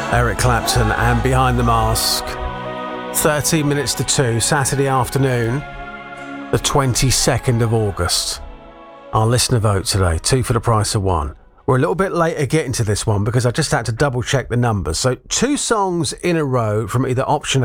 Eric Clapton and Behind the Mask. 13 minutes to 2, Saturday afternoon, the 22nd of August. Our listener vote today, 2 for the price of 1. We're a little bit later getting to this one because I just had to double check the numbers. So 2 songs in a row from either option